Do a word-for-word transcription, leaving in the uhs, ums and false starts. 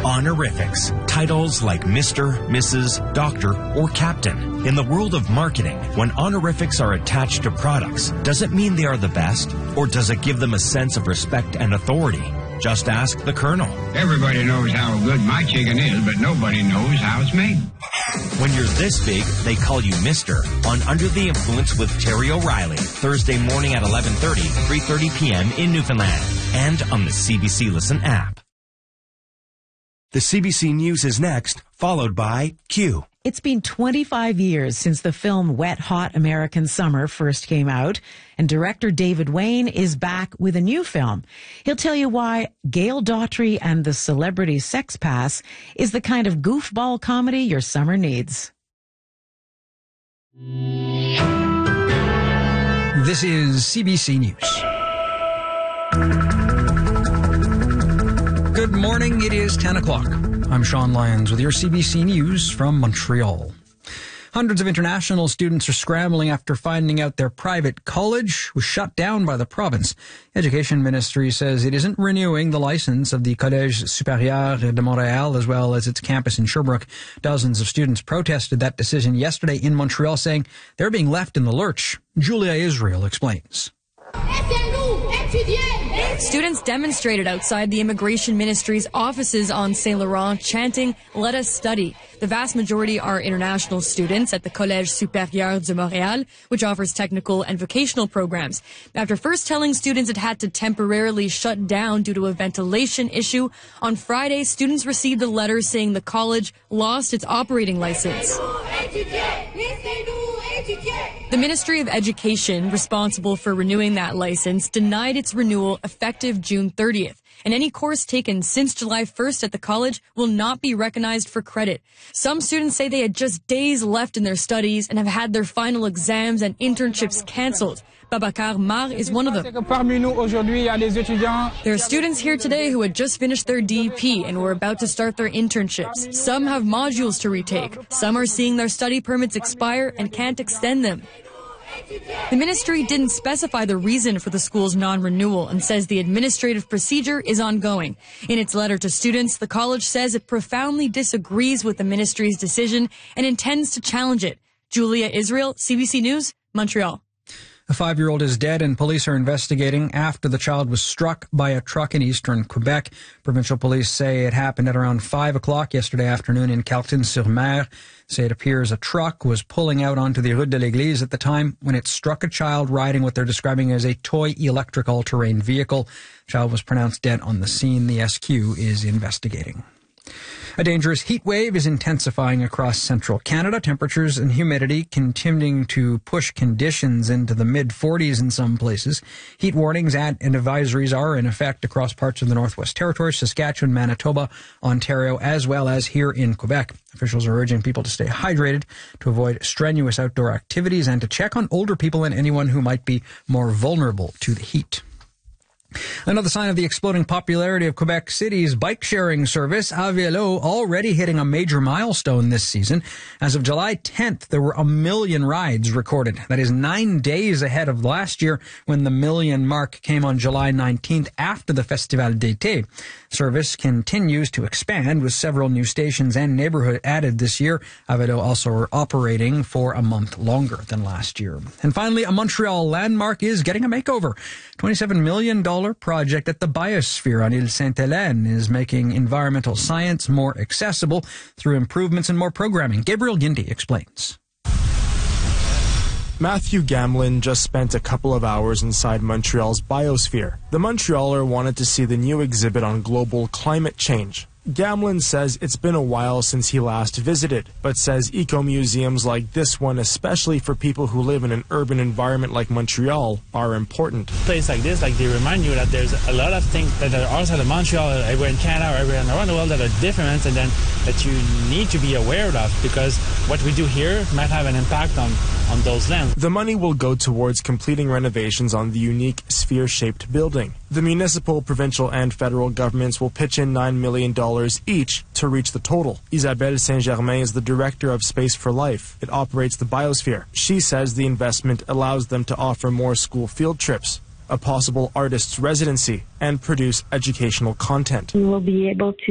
Honorifics, titles like Mister, Missus, Doctor, or Captain. In the world of marketing, when honorifics are attached to products, does it mean they are the best, or does it give them a sense of respect and authority? Just ask the Colonel. Everybody knows how good my chicken is, but nobody knows how it's made. When you're this big, they call you Mister on Under the Influence with Terry O'Reilly, Thursday morning at eleven thirty, three thirty p.m. in Newfoundland, and on the C B C Listen app. The C B C News is next, followed by Q. It's been twenty-five years since the film Wet Hot American Summer first came out, and director David Wayne is back with a new film. He'll tell you why Gail Daughtry and the Celebrity Sex Pass is the kind of goofball comedy your summer needs. This is C B C News. Good morning, it is ten o'clock. I'm Sean Lyons with your C B C News from Montreal. Hundreds of international students are scrambling after finding out their private college was shut down by the province. Education Ministry says it isn't renewing the license of the Collège Supérieur de Montréal as well as its campus in Sherbrooke. Dozens of students protested that decision yesterday in Montreal, saying they're being left in the lurch. Julia Israel explains. Students demonstrated outside the Immigration Ministry's offices on Saint Laurent, chanting, "Let us study." The vast majority are international students at the Collège Supérieur de Montréal, which offers technical and vocational programs. After first telling students it had to temporarily shut down due to a ventilation issue, on Friday, students received a letter saying the college lost its operating license. The Ministry of Education, responsible for renewing that license, denied its renewal effective June thirtieth. And any course taken since July first at the college will not be recognized for credit. Some students say they had just days left in their studies and have had their final exams and internships canceled. Babacar Mar is one of them. There are students here today who had just finished their D E P and were about to start their internships. Some have modules to retake. Some are seeing their study permits expire and can't extend them. The ministry didn't specify the reason for the school's non-renewal and says the administrative procedure is ongoing. In its letter to students, the college says it profoundly disagrees with the ministry's decision and intends to challenge it. Julia Israel, C B C News, Montreal. A five-year-old is dead and police are investigating after the child was struck by a truck in eastern Quebec. Provincial police say it happened at around five o'clock yesterday afternoon in Carleton-sur-Mer. Say it appears a truck was pulling out onto the Rue de l'Église at the time when it struck a child riding what they're describing as a toy electric all-terrain vehicle. The child was pronounced dead on the scene. The S Q is investigating. A dangerous heat wave is intensifying across central Canada. Temperatures and humidity continuing to push conditions into the mid forties in some places. Heat warnings and advisories are in effect across parts of the Northwest Territories, Saskatchewan, Manitoba, Ontario, as well as here in Quebec. Officials are urging people to stay hydrated, to avoid strenuous outdoor activities, and to check on older people and anyone who might be more vulnerable to the heat. Another sign of the exploding popularity of Quebec City's bike-sharing service, Avelo, already hitting a major milestone this season. As of July tenth, there were a million rides recorded. That is nine days ahead of last year when the million mark came on July nineteenth after the Festival d'été. Service continues to expand with several new stations and neighborhood added this year. Avelo also operating for a month longer than last year. And finally, a Montreal landmark is getting a makeover. twenty-seven million dollars project at the Biosphere on Ile Sainte-Hélène is making environmental science more accessible through improvements and more programming. Gabriel Guindy explains. Matthew Gamlin just spent a couple of hours inside Montreal's Biosphere. The Montrealer wanted to see the new exhibit on global climate change. Gamlin says it's been a while since he last visited, but says eco-museums like this one, especially for people who live in an urban environment like Montreal, are important. Places like this, like they remind you that there's a lot of things that are outside of Montreal, everywhere in Canada, or everywhere around the world that are different, and then that you need to be aware of, because what we do here might have an impact on, on those lands. The money will go towards completing renovations on the unique sphere-shaped building. The municipal, provincial, and federal governments will pitch in nine million dollars each to reach the total. Isabelle Saint-Germain is the director of Space for Life. It operates the Biosphere. She says the investment allows them to offer more school field trips, a possible artist's residency, and produce educational content. We will be able to